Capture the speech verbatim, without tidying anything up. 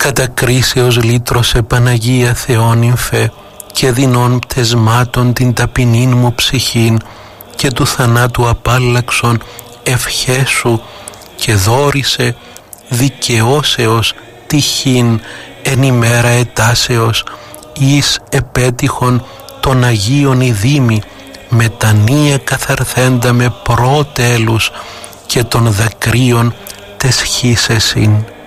Κατακρίσεως λύτρωσε Παναγία Θεόνυμφε και δεινών πτεσμάτων την ταπεινήν μου ψυχήν και του θανάτου απάλλαξον ευχέσου και δόρισε δικαιώσεως τυχήν εν ημέρα ετάσεως εις επέτυχον των Αγίων ειδήμη μετανία καθαρθέντα με προτέλους και των δακρύων τεσχίσεσιν.